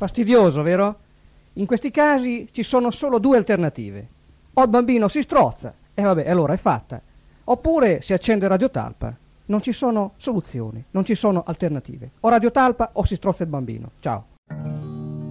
Fastidioso, vero? In questi casi ci sono solo due alternative. O il bambino si strozza, e vabbè, allora è fatta. Oppure si accende Radio Talpa. Non ci sono soluzioni, non ci sono alternative. O Radio Talpa o si strozza il bambino. Ciao.